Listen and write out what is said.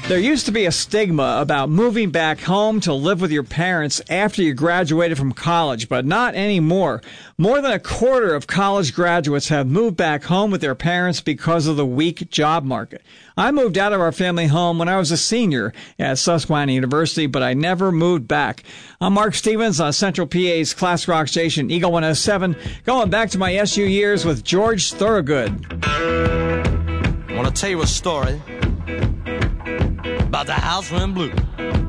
There used to be a stigma about moving back home to live with your parents after you graduated from college, but not anymore. More than a quarter of college graduates have moved back home with their parents because of the weak job market. I moved out of our family home when I was a senior at Susquehanna University, but I never moved back. I'm Mark Stevens on Central PA's classic rock station, Eagle 107, going back to my SU years with George Thorogood. I want to tell you a story about the house went blue.